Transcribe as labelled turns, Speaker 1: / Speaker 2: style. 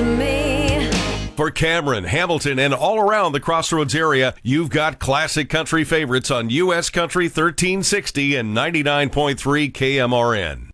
Speaker 1: to me.
Speaker 2: For Cameron, Hamilton, and all around the Crossroads area, you've got classic country favorites on U.S. Country 1360 and 99.3 KMRN.